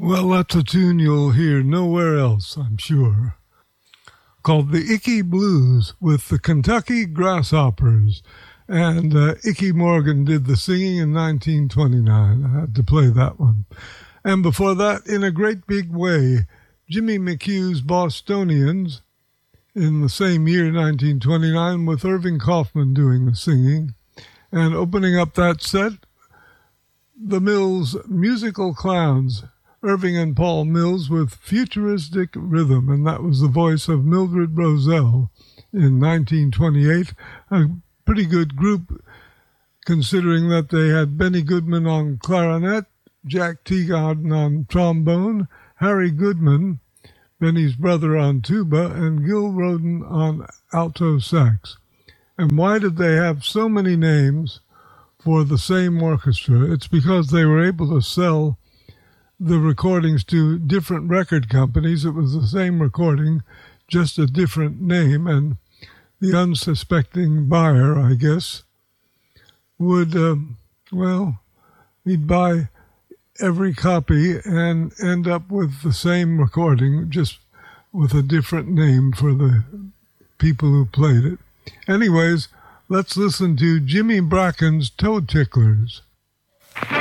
Well, that's a tune you'll hear nowhere else, I'm sure, called the Icky Blues with the Kentucky Grasshoppers. And Icky Morgan did the singing in 1929. I had to play that one. And before that, In a Great Big Way, Jimmy McHugh's Bostonians in the same year, 1929, with Irving Kaufman doing the singing. And opening up that set, the Mills Musical Clowns, Irving and Paul Mills with Futuristic Rhythm, and that was the voice of Mildred Roselle in 1928. A pretty good group, considering that they had Benny Goodman on clarinet, Jack Teagarden on trombone, Harry Goodman, Benny's brother, on tuba, and Gil Roden on alto sax. And why did they have so many names for the same orchestra? It's because they were able to sell the recordings to different record companies. It was the same recording, just a different name, and the unsuspecting buyer, I guess, would, he'd buy every copy and end up with the same recording, just with a different name for the people who played it. Anyways, let's listen to Jimmy Bracken's Toe Ticklers.